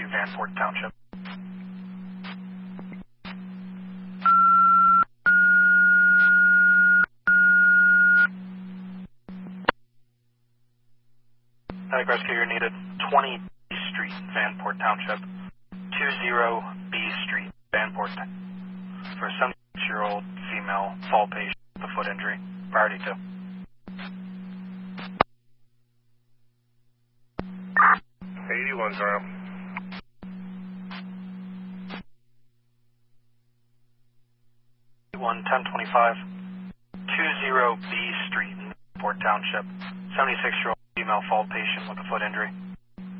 Vanport Township. Medic rescue, you're needed 20 B Street, Vanport Township. 20 B Street, Vanport. For a 76-year-old female fall patient with a foot injury. Priority 2. 81 Zero. 1025. 20 B Street, Vanport Township. 76-year-old female fall patient with a foot injury.